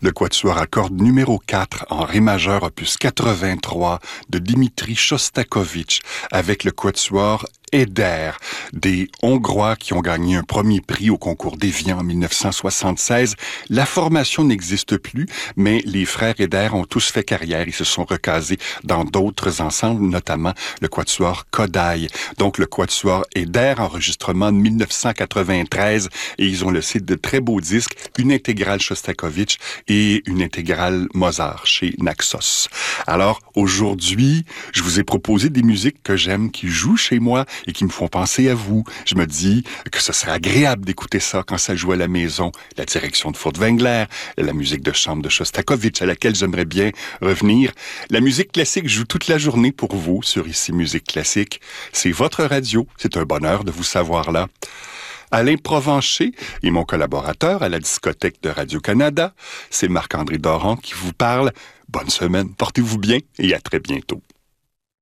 Le quatuor à cordes numéro 4 en ré majeur opus 83 de Dimitri Shostakovich avec le quatuor Eder, des Hongrois qui ont gagné un premier prix au concours d'Évian en 1976. La formation n'existe plus, mais les frères Eder ont tous fait carrière. Ils se sont recasés dans d'autres ensembles, notamment le quatuor Kodály. Donc le quatuor Eder, enregistrement de 1993, et ils ont laissé de très beaux disques, une intégrale Shostakovich et une intégrale Mozart chez Naxos. Alors aujourd'hui, je vous ai proposé des musiques que j'aime, qui jouent chez moi et qui me font penser à vous. Je me dis que ce serait agréable d'écouter ça quand ça joue à la maison. La direction de Furtwängler, la musique de chambre de Shostakovich à laquelle j'aimerais bien revenir. La musique classique joue toute la journée pour vous sur Ici Musique Classique. C'est votre radio. C'est un bonheur de vous savoir là. Alain Provencher est mon collaborateur à la discothèque de Radio-Canada. C'est Marc-André Doran qui vous parle. Bonne semaine, portez-vous bien et à très bientôt.